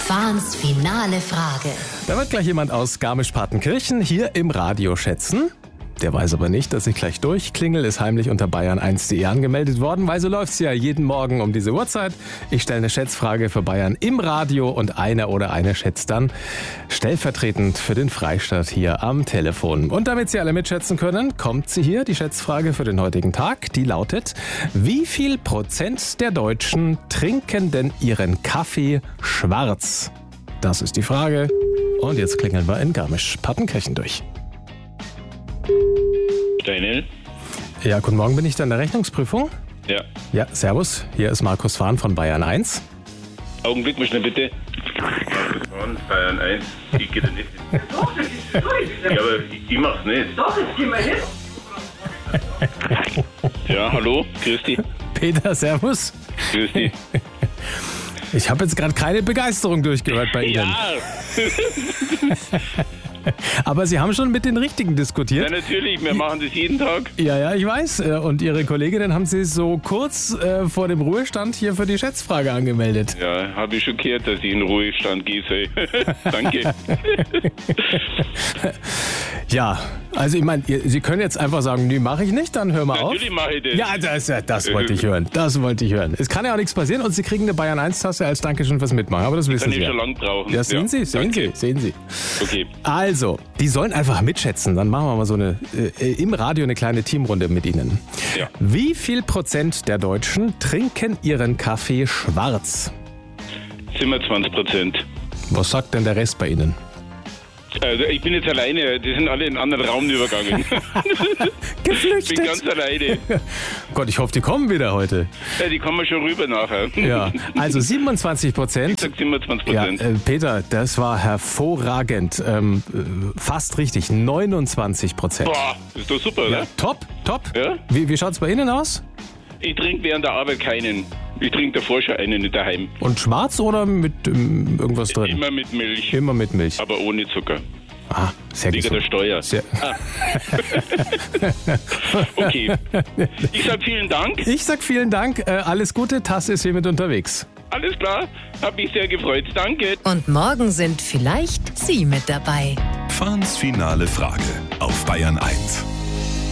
Fahns finale Frage. Da wird gleich jemand aus Garmisch-Partenkirchen hier im Radio schätzen. Der weiß aber nicht, dass ich gleich durchklingel, ist heimlich unter bayern1.de angemeldet worden, weil so läuft's ja jeden Morgen um diese Uhrzeit. Ich stelle eine Schätzfrage für Bayern im Radio und einer oder eine schätzt dann stellvertretend für den Freistaat hier am Telefon. Und damit Sie alle mitschätzen können, kommt sie hier, die Schätzfrage für den heutigen Tag. Die lautet: Wie viel Prozent der Deutschen trinken denn ihren Kaffee schwarz? Das ist die Frage. Und jetzt klingeln wir in Garmisch-Partenkirchen durch. Daniel? Ja, guten Morgen, bin ich da in der Rechnungsprüfung? Ja. Ja, servus, hier ist Markus Fahn von Bayern 1. Augenblick mal schnell bitte. Markus Fahn, Bayern 1. Ich gehe da nicht hin. Doch, das ist gut. Ja, aber ich mach's nicht. Doch, jetzt gehen wir hin. Ja, hallo, grüß dich. Peter, servus. Grüß dich. Ich habe jetzt gerade keine Begeisterung durchgehört bei Ihnen. Ja, Aber Sie haben schon mit den Richtigen ja, diskutiert. natürlich, wir machen das jeden Tag. Ja, ich weiß. Und Ihre Kolleginnen haben Sie so kurz vor dem Ruhestand hier für die Schätzfrage angemeldet. Ja, habe ich schon gehört, dass ich in Ruhestand gehe soll. Danke. Ja, also ich meine, Sie können jetzt einfach sagen, nee, mache ich nicht, dann hören wir auf. Natürlich mache ich das. Ja, das wollte ich hören. Das wollte ich hören. Es kann ja auch nichts passieren und Sie kriegen eine Bayern 1-Tasse als Dankeschön fürs Mitmachen. Aber das wissen Kann Sie ich ja. schon lange brauchen. Ja, sehen Sie. Okay. Also, die sollen einfach mitschätzen. Dann machen wir mal so im Radio eine kleine Teamrunde mit Ihnen. Ja. Wie viel Prozent der Deutschen trinken ihren Kaffee schwarz? 27%. Was sagt denn der Rest bei Ihnen? Also ich bin jetzt alleine, die sind alle in einen anderen Raum übergegangen. Ich Geflüchtet. bin ganz alleine. Gott, ich hoffe, die kommen wieder heute. Ja, die kommen schon rüber nachher. Ja, also 27%. Ich sag 27%. Ja, Peter, das war hervorragend. Fast richtig, 29%. Boah, ist doch super, Ja, oder? top. Ja? Wie schaut's bei Ihnen aus? Ich trinke während der Arbeit keinen. Ich trinke davor schon einen daheim. Und schwarz oder mit irgendwas drin? Immer mit Milch, Immer mit Milch. aber ohne Zucker. Ah, sehr Wegen der gesund. Steuer. Sehr. Okay. Ich sag vielen Dank. Ich sag vielen Dank, alles Gute, Tasse ist hier mit unterwegs. Alles klar. Hab mich sehr gefreut. Danke. Und morgen sind vielleicht Sie mit dabei. Fahns finale Frage auf Bayern 1.